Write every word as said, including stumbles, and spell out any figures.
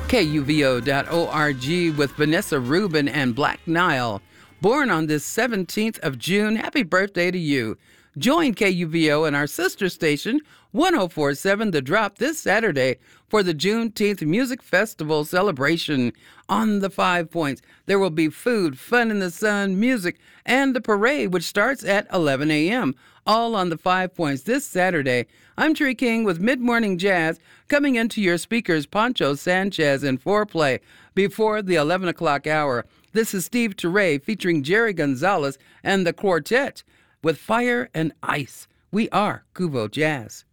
K U V O dot org with Vanessa Rubin and Black Nile. Born on this seventeenth of June, happy birthday to you. Join K U V O and our sister station, one oh four point seven The Drop, this Saturday for the Juneteenth Music Festival celebration on the Five Points. There will be food, fun in the sun, music, and the parade, which starts at eleven a.m., all on the Five Points this Saturday. I'm Tree King with Mid Morning Jazz, coming into your speakers, Poncho Sanchez and Foreplay, before the eleven o'clock hour. This is Steve Teray featuring Jerry Gonzalez and the Quartet with Fire and Ice. We are Kuvo Jazz.